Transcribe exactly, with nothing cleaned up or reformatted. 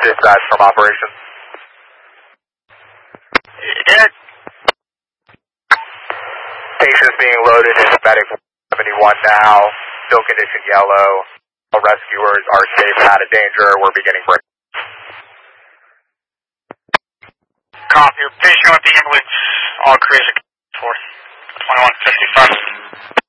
dispatch from operations. It. Patient's being loaded into medic seventy-one now, still condition yellow. All rescuers are safe and out of danger. We're beginning break. Copy. Your patient with the ambulance, all crews are for twenty-one fifty-five.